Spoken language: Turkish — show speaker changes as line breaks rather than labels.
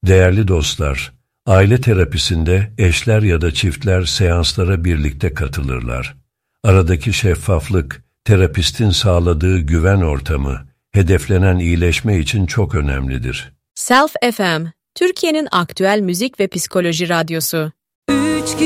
Değerli dostlar, aile terapisinde eşler ya da çiftler seanslara birlikte katılırlar. Aradaki şeffaflık, terapistin sağladığı güven ortamı, hedeflenen iyileşme için çok önemlidir.
Self FM, Türkiye'nin aktüel müzik ve psikoloji radyosu.